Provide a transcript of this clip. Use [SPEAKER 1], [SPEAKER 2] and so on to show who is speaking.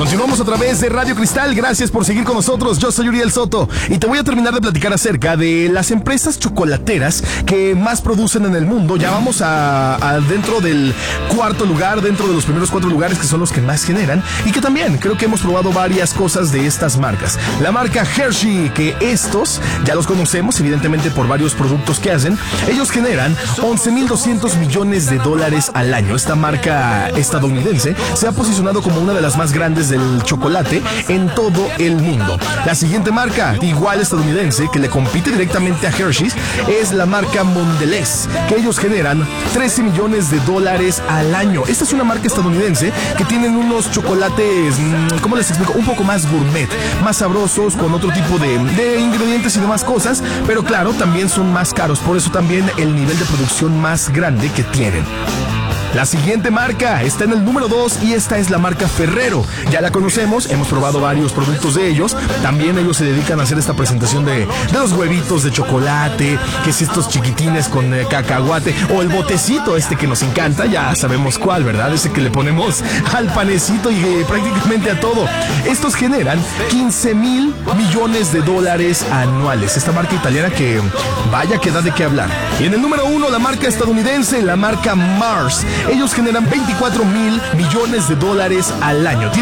[SPEAKER 1] Continuamos a través de Radio Cristal. Gracias por seguir con nosotros. Yo soy Uriel Soto y te voy a terminar de platicar acerca de las empresas chocolateras que más producen en el mundo. Ya vamos a dentro del cuarto lugar, dentro de los primeros 4 lugares que son los que más generan y que también creo que hemos probado varias cosas de estas marcas. La marca Hershey, que estos ya los conocemos evidentemente por varios productos que hacen. Ellos generan 11.200 millones de dólares al año. Esta marca estadounidense se ha posicionado como una de las más grandes del chocolate en todo el mundo. La siguiente marca, igual estadounidense, que le compite directamente a Hershey's, es la marca Mondelez, que ellos generan 13 millones de dólares al año. Esta es una marca estadounidense que tienen unos chocolates, ¿cómo les explico? Un poco más gourmet, más sabrosos, con otro tipo de ingredientes y demás cosas, pero claro, también son más caros, por eso también el nivel de producción más grande que tienen. La siguiente marca está en el número 2 y esta es la marca Ferrero. Ya la conocemos, hemos probado varios productos de ellos. También ellos se dedican a hacer esta presentación de los huevitos de chocolate, que es estos chiquitines con cacahuate, o el botecito este que nos encanta, ya sabemos cuál, ¿verdad? Ese que le ponemos al panecito y prácticamente a todo. Estos generan 15,000 millones de dólares anuales. Esta marca italiana que vaya que da de qué hablar. Y en el número 1, la marca estadounidense, la marca Mars. Ellos generan 24,000 millones de dólares al año.